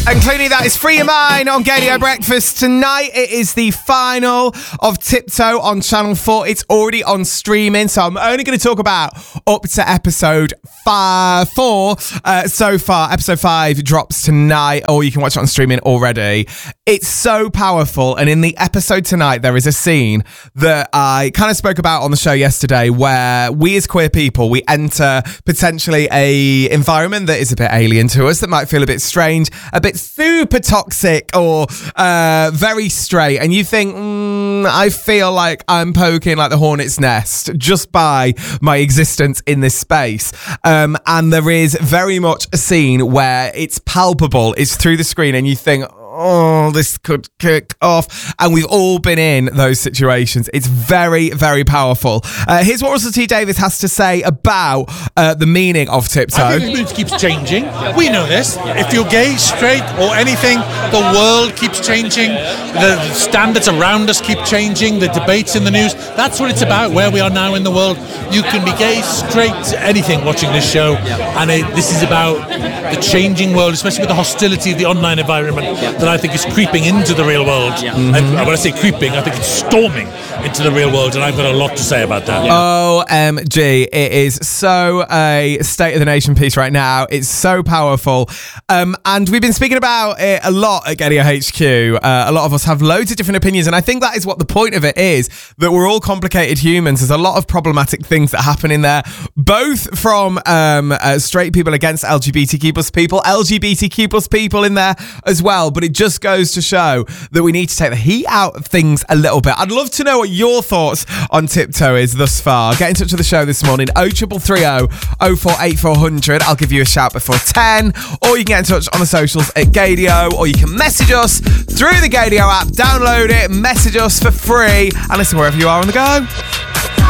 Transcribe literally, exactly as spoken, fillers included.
And Clooney, that is Free Your Mind on Gadio Breakfast. Tonight it is the final of Tiptoe on Channel four. It's already on streaming, so I'm only going to talk about up to episode five, four uh, so far. Episode five drops tonight, or you can watch it on streaming already. It's so powerful, and in the episode tonight there is a scene that I kind of spoke about on the show yesterday where we as queer people, we enter potentially a environment that is a bit alien to us, that might feel a bit strange, a bit super toxic or uh, very straight, and you think, mm, I feel like I'm poking like the hornet's nest just by my existence in this space. Um, and there is very much a scene where it's palpable, it's through the screen, and you think, oh, this could kick off. And we've all been in those situations. It's very, very powerful. Uh, here's what Russell T Davies has to say about uh, the meaning of Tiptoe. I think the mood keeps changing. We know this. If you're gay, straight, or anything, the world keeps changing. The standards around us keep changing. The debates in the news. That's what it's about, where we are now in the world. You can be gay, straight, anything watching this show. And it, this is about the changing world, especially with the hostility of the online environment that I think is creeping into the real world. Yeah. Mm-hmm. And when I say creeping, I think it's storming into the real world, and I've got a lot to say about that. Yeah. O M G, it is so a state of the nation piece right now. It's so powerful. Um, and we've been speaking about it a lot at Gadio H Q. Uh, a lot of us have loads of different opinions, and I think that is what the point of it is, that we're all complicated humans. There's a lot of problematic things that happen in there, both from um, uh, straight people against L G B T Q plus people, L G B T Q plus people in there as well, but it just goes to show that we need to take the heat out of things a little bit. I'd love to know what your thoughts on Tiptoe is thus far. Get in touch with the show this morning, oh triple three oh, oh four eight four hundred. I'll give you a shout before ten, or you can get in touch on the socials at Gadio, or you can message us through the Gadio app. Download it, message us for free, and listen wherever you are on the go.